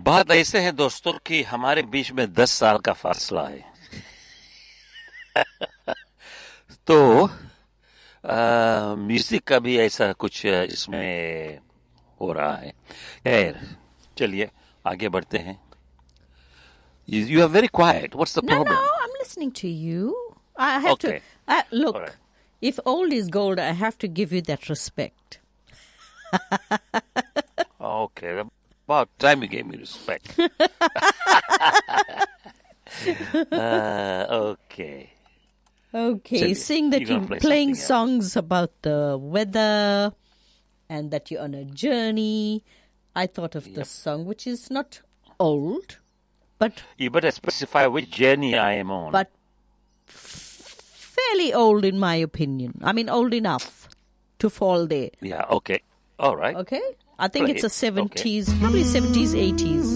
बात ऐसे है दोस्तों कि हमारे बीच में 10 साल का फासला है। तो म्यूजिक का भी ऐसा कुछ इसमें हो रहा है। खैर, चलिए आगे बढ़ते हैं। You are very quiet. What's the problem? No, I'm listening to you. I have Okay. to look. All right. If old is gold, I have to give you that respect. Okay, about time you gave me respect. Okay. Okay, Chaliye, seeing that you're gonna you're play playing something else. songs about the weather and that you're on a journey, I thought of this song, which is not old, but You better specify which journey I am on. fairly old in my opinion. I mean, old enough to fall there. Yeah, okay. All right. Okay? I think Play it's a it. Okay. 70s, probably 70s, 80s.